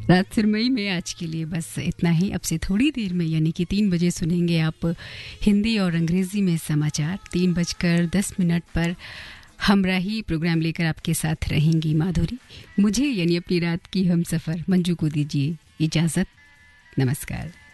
रात सुरमई में आज के लिए बस इतना ही। अब से थोड़ी देर में यानी कि 3 बजे सुनेंगे आप हिंदी और अंग्रेजी में समाचार। 3:10 पर हमराही प्रोग्राम लेकर आपके साथ रहेंगी माधुरी। मुझे यानी अपनी रात की हमसफर मंजू को दीजिए इजाज़त। नमस्कार।